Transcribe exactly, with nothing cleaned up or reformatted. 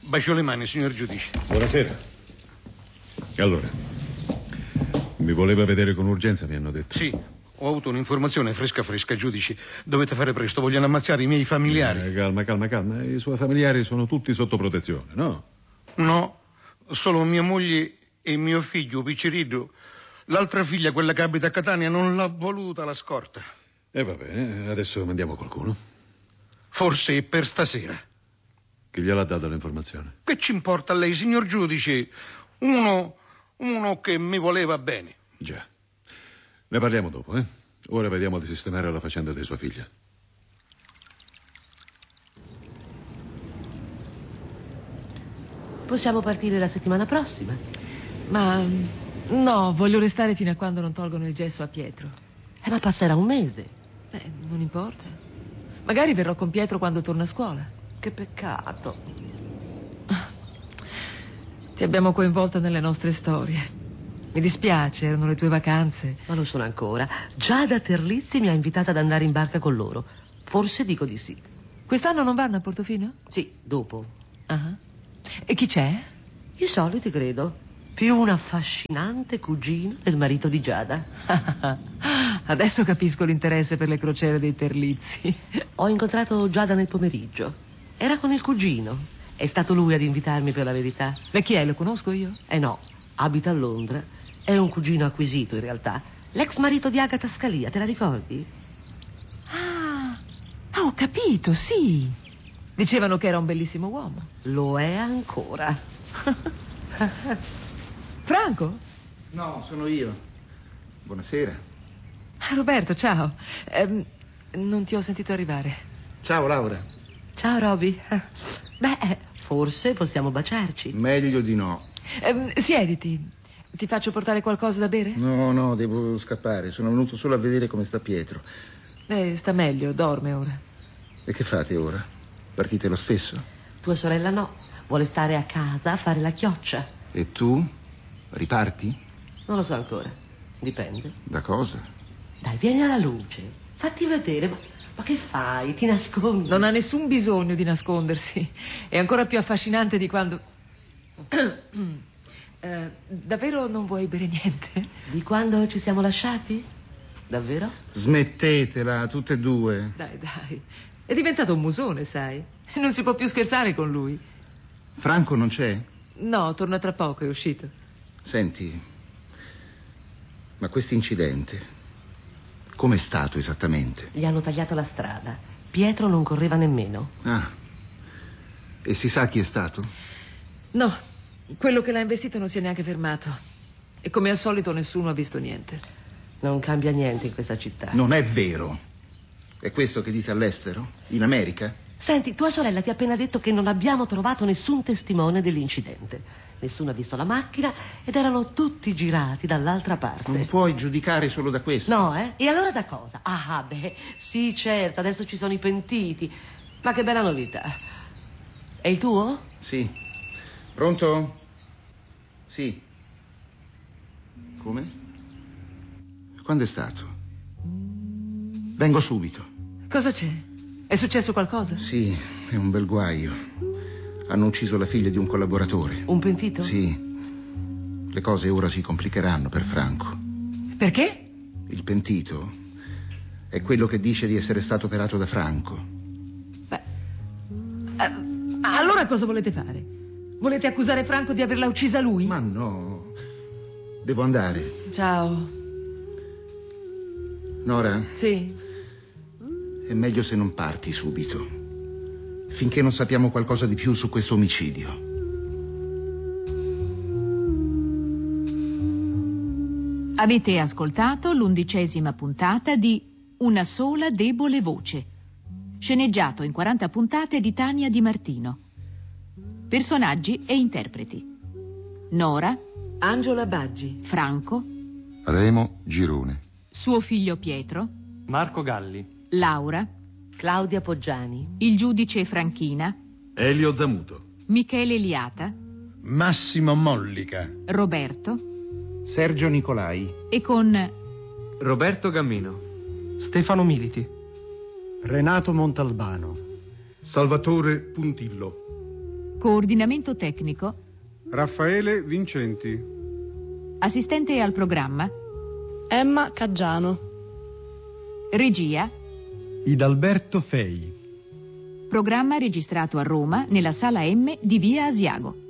Bacio le mani, signor giudice. Buonasera. Allora, mi voleva vedere con urgenza, mi hanno detto. Sì, ho avuto un'informazione fresca fresca, giudice. Dovete fare presto, vogliono ammazzare i miei familiari. Eh, calma, calma, calma. I suoi familiari sono tutti sotto protezione, no? No, solo mia moglie e mio figlio, Piccirillo. L'altra figlia, quella che abita a Catania, non l'ha voluta la scorta. E eh, va bene, adesso mandiamo qualcuno. Forse per stasera. Chi gliel'ha data l'informazione? Che ci importa a lei, signor giudice? Uno, uno che mi voleva bene. Già. Ne parliamo dopo, eh? Ora vediamo di sistemare la faccenda di sua figlia. Possiamo partire la settimana prossima. Ma no, voglio restare fino a quando non tolgono il gesso a Pietro. Eh, ma passerà un mese. Beh, non importa. Magari verrò con Pietro quando torna a scuola. Che peccato. Ti abbiamo coinvolta nelle nostre storie. Mi dispiace, erano le tue vacanze. Ma lo sono ancora. Giada Terlizzi mi ha invitata ad andare in barca con loro. Forse dico di sì. Quest'anno non vanno a Portofino? Sì, dopo. Uh-huh. E chi c'è? I soliti, credo. Più un affascinante cugino del marito di Giada. Adesso capisco l'interesse per le crociere dei Terlizzi. Ho incontrato Giada nel pomeriggio. Era con il cugino. È stato lui ad invitarmi, per la verità. E chi è? Lo conosco io? Eh no, abita a Londra. È un cugino acquisito, in realtà. L'ex marito di Agata Scalia, te la ricordi? Ah, ah, ho capito, sì. Dicevano che era un bellissimo uomo. Lo è ancora. Franco? No, sono io. Buonasera. Ah, Roberto, ciao. Ehm, non ti ho sentito arrivare. Ciao, Laura. Ciao, Roby. Beh, forse possiamo baciarci. Meglio di no. Ehm, siediti. Ti faccio portare qualcosa da bere? No, no, devo scappare. Sono venuto solo a vedere come sta Pietro. Eh, sta meglio, dorme ora. E che fate ora? Partite lo stesso? Tua sorella no. Vuole stare a casa a fare la chioccia. E tu? Riparti? Non lo so ancora. Dipende. Da cosa? Dai, vieni alla luce. Fatti vedere. Ma, ma che fai? Ti nascondi? Non ha nessun bisogno di nascondersi. È ancora più affascinante di quando... eh, davvero non vuoi bere niente? Di quando ci siamo lasciati? Davvero? Smettetela, tutte e due. Dai, dai. È diventato un musone, sai. Non si può più scherzare con lui. Franco non c'è? No, torna tra poco, è uscito. Senti, ma questo incidente, com'è stato esattamente? Gli hanno tagliato la strada. Pietro non correva nemmeno. Ah, e si sa chi è stato? No, quello che l'ha investito non si è neanche fermato. E come al solito nessuno ha visto niente. Non cambia niente in questa città. Non è vero. È questo che dite all'estero? In America? Senti, tua sorella ti ha appena detto che non abbiamo trovato nessun testimone dell'incidente. Nessuno ha visto la macchina ed erano tutti girati dall'altra parte. Non puoi giudicare solo da questo. No, eh? E allora da cosa? Ah, beh, sì, certo, adesso ci sono i pentiti. Ma che bella novità. È il tuo? Sì. Pronto? Sì. Come? Quando è stato? Vengo subito. Cosa c'è? È successo qualcosa? Sì, è un bel guaio. Hanno ucciso la figlia di un collaboratore. Un pentito? Sì. Le cose ora si complicheranno per Franco. Perché? Il pentito è quello che dice di essere stato operato da Franco. Beh, eh, allora cosa volete fare? Volete accusare Franco di averla uccisa lui? Ma no. Devo andare. Ciao. Nora? Sì. È meglio se non parti subito, finché non sappiamo qualcosa di più su questo omicidio. Avete ascoltato l'undicesima puntata di Una sola debole voce, sceneggiato in quaranta puntate di Tania Di Martino. Personaggi e interpreti: Nora, Angela Baggi, Franco, Remo Girone, suo figlio Pietro, Marco Galli, Laura, Claudia Poggiani, il giudice Franchina, Elio Zamuto, Michele Liata, Massimo Mollica, Roberto Sergio Nicolai, e con Roberto Gammino, Stefano Militi, Renato Montalbano, Salvatore Puntillo, Coordinamento tecnico. Raffaele Vincenti. Assistente al programma. Emma Caggiano. Regia. Idalberto Fei. Programma registrato a Roma nella sala M di Via Asiago.